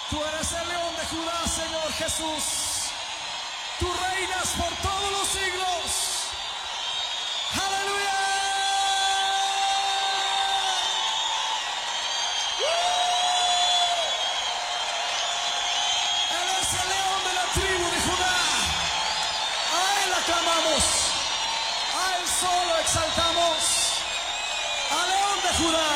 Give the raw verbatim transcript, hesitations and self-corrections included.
Tú eres el león de Judá, Señor Jesús. Tú reinas por todos los siglos. ¡Aleluya! Él es el león de la tribu de Judá. A Él aclamamos. A Él solo exaltamos. Al león de Judá.